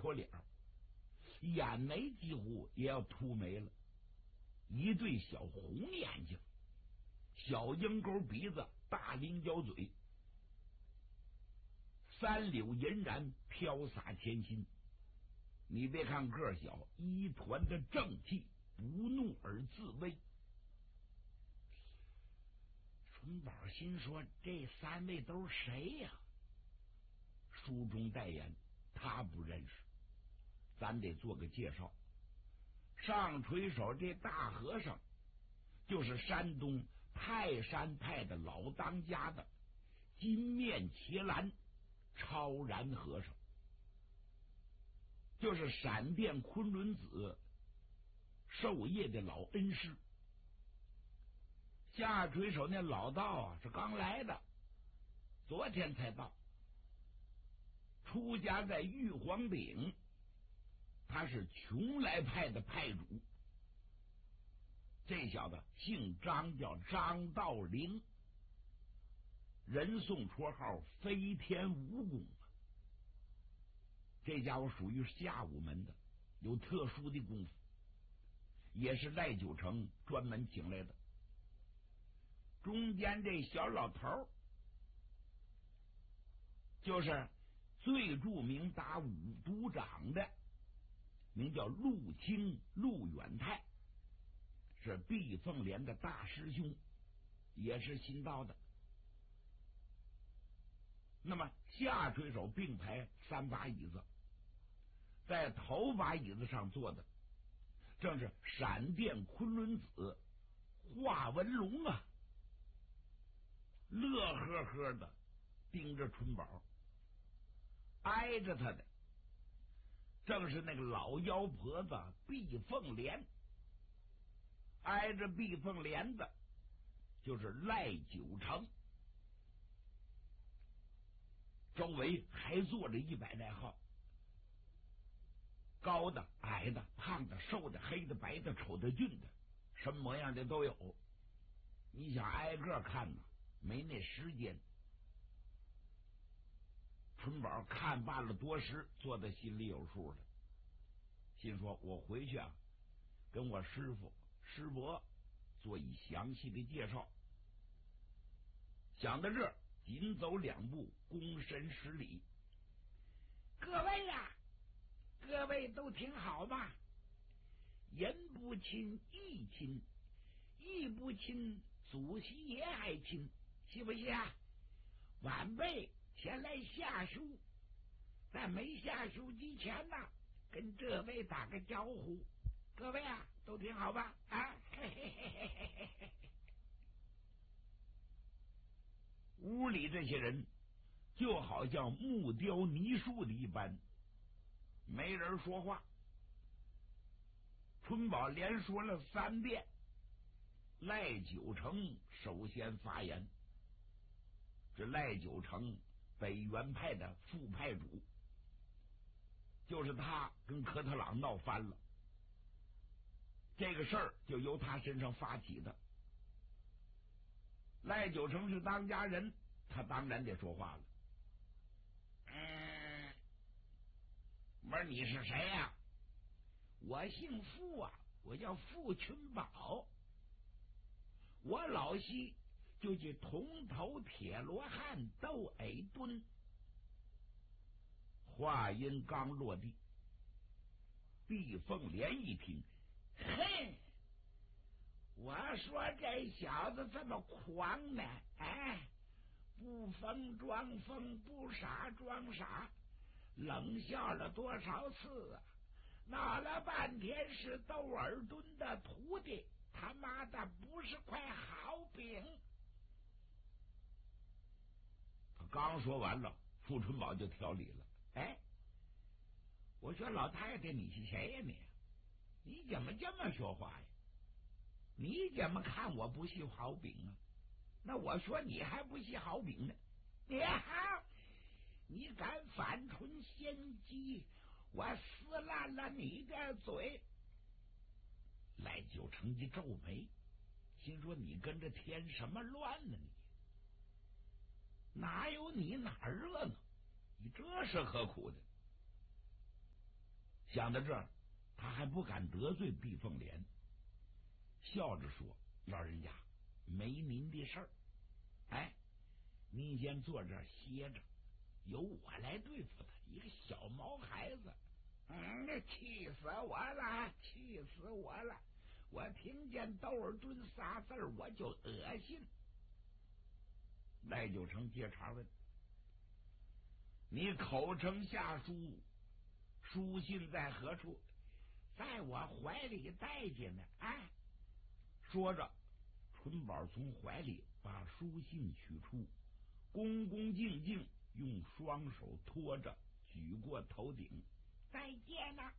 口脸，眼眉几乎也要秃没了，一对小红眼睛，小鹰钩鼻子，大菱角嘴，三绺银髯飘洒前心。你别看个小，一团的正气，不怒而自威。春宝心说：这三位都是谁呀？书中代言，他不认识，咱得做个介绍。上垂手这大和尚，就是山东泰山派的老当家的金面伽蓝超然和尚，就是闪电昆仑子授业的老恩师。下垂手那老道啊，是刚来的，昨天才到，出家在玉皇顶，他是邛崃派的派主。这小子姓张，叫张道陵，人送绰号飞天蜈蚣。这家伙属于下武门的，有特殊的功夫，也是赖九成专门请来的。中间这小老头就是最著名打五毒掌的，名叫陆清陆远泰，是碧凤莲的大师兄，也是新到的。那么下垂手并排三把椅子，在头把椅子上坐的正是闪电昆仑子华文龙啊，乐呵呵的盯着春宝。挨着他的正是那个老妖婆子碧凤莲，挨着碧凤莲的就是赖九成，周围还坐着100来号，高的矮的胖的瘦的黑的白的丑的俊的，什么模样的都有。你想挨个看呢，没那时间。春宝看罢了多时，坐在心里有数了，心说我回去啊，跟我师傅师伯做一详细的介绍。想到这，紧走2步，躬身施礼。各位呀，各位都挺好吧？人不亲义亲，义不亲祖师爷还亲，是不是啊？晚辈前来下书，在没下书之前呢，跟这位打个招呼。各位啊，都挺好吧？啊，嘿嘿嘿嘿嘿嘿。屋里这些人就好像木雕泥塑的一般，没人说话。春宝连说了3遍，赖九成首先发言。这赖九成北元派的副派主，就是他跟科特朗闹翻了，这个事儿就由他身上发起的。赖九成是当家人，他当然得说话了。我说你是谁呀？我姓傅啊，我叫傅群宝，我老西就去铜头铁罗汉窦矮墩。话音刚落地，碧凤莲一听，嘿，我说这小子这么狂呢，哎，不疯装疯，不傻装傻，冷笑了多少次啊？闹了半天是窦尔敦的徒弟，他妈的不是块好饼。刚说完了，傅春宝就挑理了。哎，我说老太太你是谁呀你怎么这么说话呀？你怎么看我不是好饼啊？那我说你还不是好饼呢？你敢反唇相讥，我撕烂了你的嘴！赖九成一皱眉，心说你跟着添什么乱呢？你哪有你哪儿热闹？你这是何苦的？ 想到这儿，他还不敢得罪毕凤莲，笑着说：“老人家，没您的事儿。哎，您先坐这儿歇着，由我来对付他，一个小毛孩子。气死我了，气死我了！我听见窦尔敦仨字儿，我就恶心。”赖九成接茬问：“你口称下书，书信在何处？”“在我怀里带着呢。”哎，说着，春宝从怀里把书信取出，恭恭敬敬用双手托着，举过头顶。“再见了。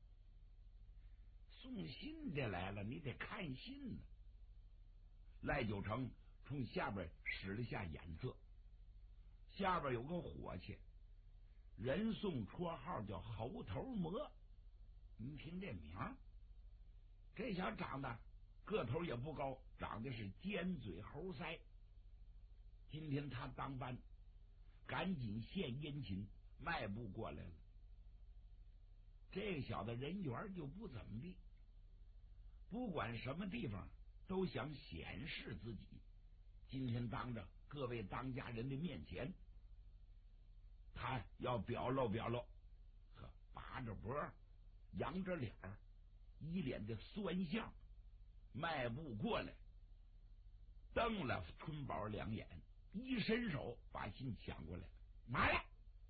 送信的来了，你得看信呢。”赖九成冲下边使了下眼色，下边有个伙计，人送绰号叫猴头魔。你听这名儿，这小长得个头也不高，长得是尖嘴猴腮。今天他当班，赶紧献殷勤，迈步过来了。这小子人缘就不怎么地，不管什么地方都想显示自己。今天当着各位当家人的面前，他要表露表露，呵，拔着脖，扬着脸儿，一脸的酸相，迈步过来，瞪了春宝两眼，一伸手把信抢过来，拿来。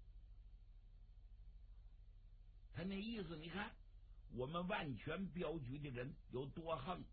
他那意思，你看我们万全镖局的人有多横，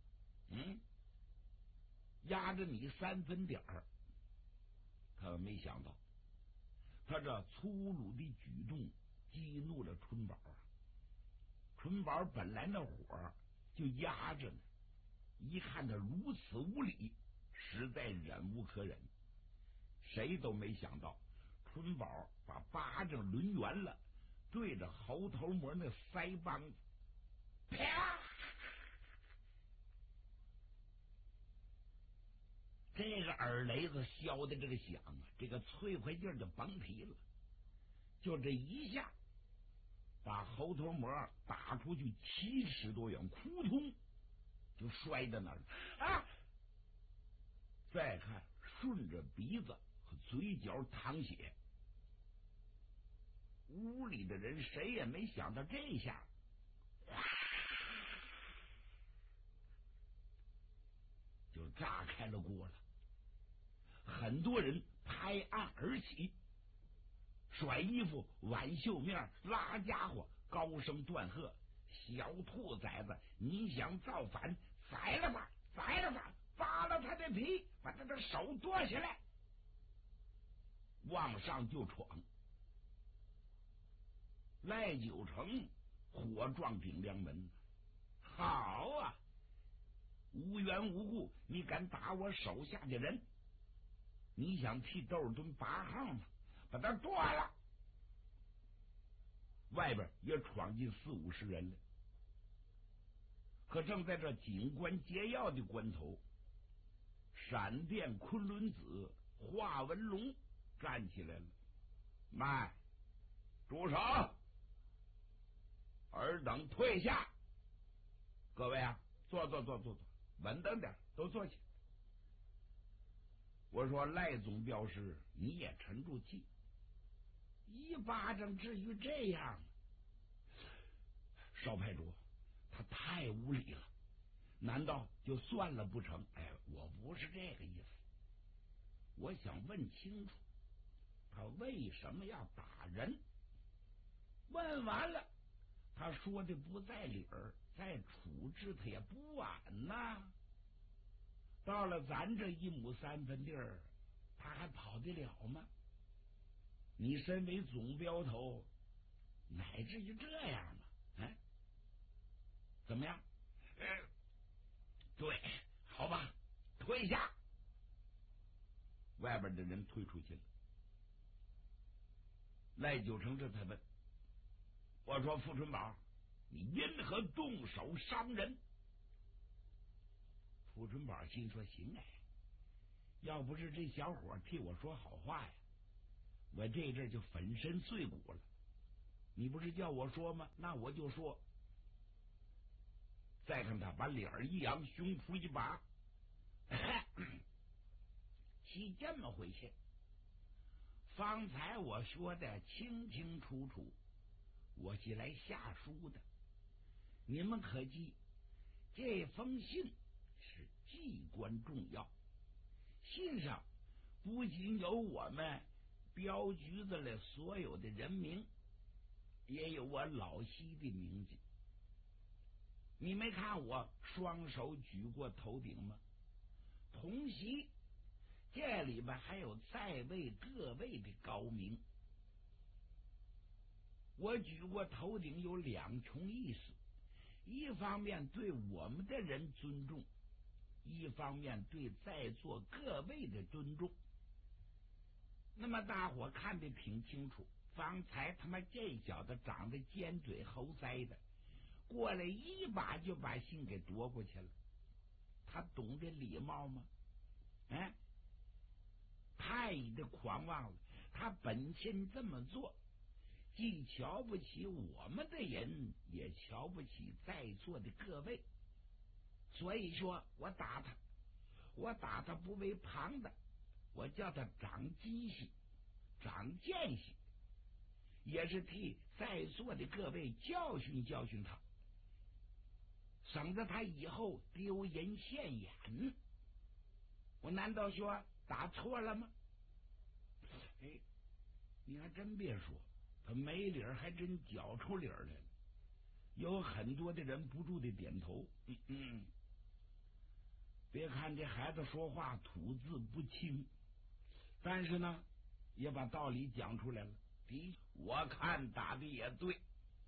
压着你3分点儿。可没想到，他这粗鲁的举动激怒了春宝啊！春宝本来那火就压着呢，一看他如此无礼，实在忍无可忍。谁都没想到，春宝把巴掌抡圆了，对着猴头魔那腮帮子，啪！这个耳雷子削的这个响啊，这个脆快劲儿就甭提了。就这一下，把猴头魔打出去7尺多远，扑通就摔在那儿啊！再看，顺着鼻子和嘴角淌血。屋里的人谁也没想到这下，就炸开了锅了。很多人拍案而起，甩衣服、挽袖面、拉家伙，高声断喝：“小兔崽子，你想造反？宰了他，宰了他，扒了他的皮，把他的手剁下来！”往上就闯。赖九成火撞顶梁门，好啊！无缘无故你敢打我手下的人，你想替窦尔敦拔号吗？把他剁了！外边也闯进40-50人了。可正在这紧关节要的关头，闪电昆仑子华文龙站起来了：“慢，住手！尔等退下！各位啊，坐，稳当点，都坐下。”我说：“赖总镖师，你也沉住气，一巴掌至于这样吗？少派主，他太无礼了，难道就算了不成？”“哎，我不是这个意思，我想问清楚，他为什么要打人？问完了，他说的不在理儿，再处置他也不晚呐。到了咱这1亩3分地儿，他还跑得了吗？你身为总镖头，乃至于这样吗？怎么样？对，好吧，退下。”外边的人退出去了。赖九成这才问：“我说傅春宝，你因何动手伤人？”傅春宝心说：“行哎，要不是这小伙替我说好话呀，我这阵就粉身碎骨了。 你不是叫我说吗？那我就说。再看他把脸一扬，胸脯一拔，是这么回事。方才我说的清清楚楚，我是来下书的。你们可记，这封信是至关重要。信上不仅有我们镖局子里所有的人名，也有我老西的名字。你没看我双手举过头顶吗？同时这里边还有在位各位的高明。我举过头顶有两重意思，一方面对我们的人尊重，一方面对在座各位的尊重。那么大伙看得挺清楚，方才他妈这小子长得尖嘴猴腮的，过来一把就把信给夺过去了。他懂得礼貌吗？太的狂妄了。他本身这么做，既瞧不起我们的人，也瞧不起在座的各位。所以说我打他不为旁的，我叫他长记性长见识，也是替在座的各位教训教训他，省得他以后丢人现眼。我难道说打错了吗？你还真别说，他没理儿还真搅出理儿来了。有很多的人不住的点头。别看这孩子说话吐字不清，但是呢也把道理讲出来了。我看打的也对。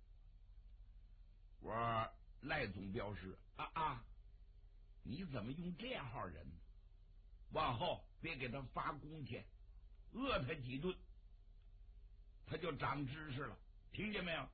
我赖总镖师你怎么用这号人呢？往后别给他发工钱，饿他几顿，他就长知识了，听见没有？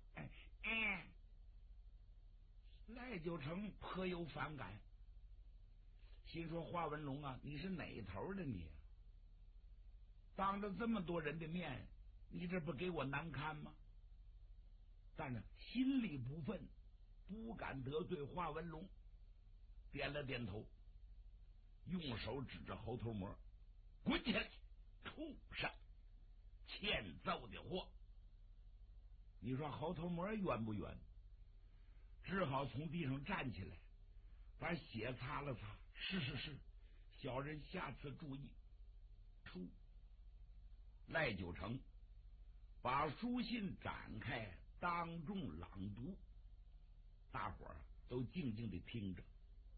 赖九成颇有反感，心说华文龙啊，你是哪头的你？当着这么多人的面，你这不给我难堪吗？但是心里不忿，不敢得罪华文龙，点了点头，用手指着猴头魔，滚起来，畜生，欠揍的货！你说猴头魔冤不冤？只好从地上站起来，把血擦了擦。是，小人下次注意。赖九成把书信展开，当众朗读，大伙儿都静静的听着。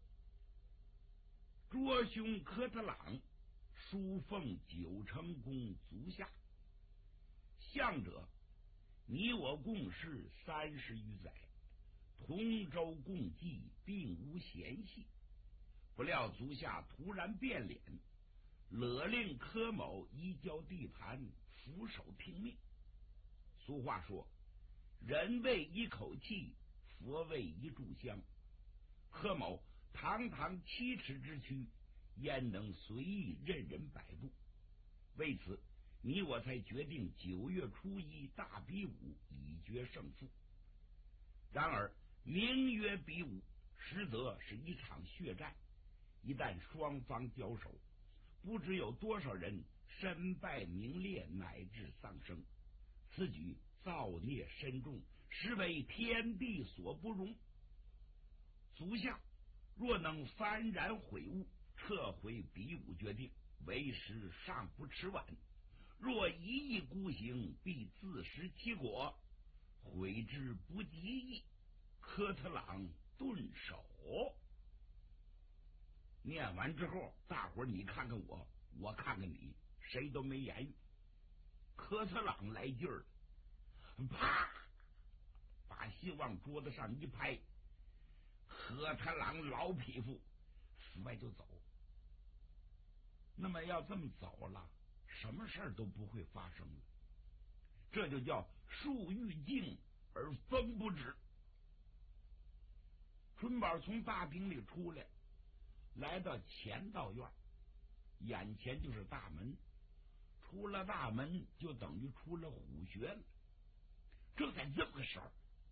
卓兄科特朗书奉九成宫足下，向者你我共事30余载，同舟共济，并无嫌隙。不料足下突然变脸，勒令柯某移交地盘，俯首听命。俗话说，人为一口气，佛为一炷香。柯某堂堂7尺之躯，焉能随意任人摆布？为此，你我才决定9月初1大比武，以决胜负。然而名曰比武，实则是一场血战。一旦双方交手，不知有多少人身败名裂，乃至丧生。此举造孽深重，实为天地所不容。足下若能幡然悔悟，撤回比武决定，为时尚不迟晚。若一意孤行，必自食其果，悔之不及矣。科特朗顿首。念完之后，大伙儿你看看我，我看看你，谁都没言语。科特朗来劲儿了，啪，把信往桌子上一拍。科特朗老匹夫死外就走。那么要这么走了，什么事儿都不会发生了。这就叫树欲静而风不止。春宝从大厅里出来，来到前道院，眼前就是大门。出了大门就等于出了虎穴了。 正在这个时候，